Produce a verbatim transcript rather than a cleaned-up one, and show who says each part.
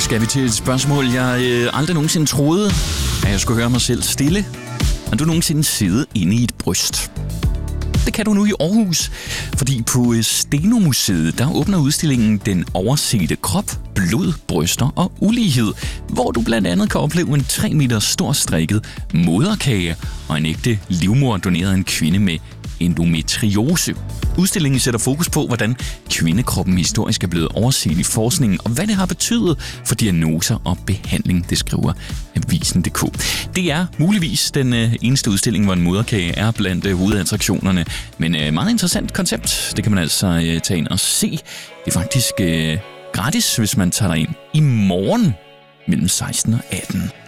Speaker 1: skal vi til et spørgsmål, jeg øh, aldrig nogensinde troede, at jeg skulle høre mig selv stille. Har du nogensinde siddet inde i et bryst? Det kan du nu i Aarhus, fordi på Steno-museet, der åbner udstillingen Den oversete krop, blod, bryster og ulighed, hvor du blandt andet kan opleve en tre meter stor strikket moderkage og en ægte livmor doneret af en kvinde med endometriose. Udstillingen sætter fokus på, hvordan kvindekroppen historisk er blevet overset i forskningen, og hvad det har betydet for diagnoser og behandling, det skriver Avisen punktum d k. Det er muligvis den øh, eneste udstilling, hvor en moderkage er blandt øh, hovedattraktionerne, men øh, meget interessant koncept. Det kan man altså øh, tage ind og se. Det er faktisk øh, gratis, hvis man tager ind i morgen mellem seksten og atten.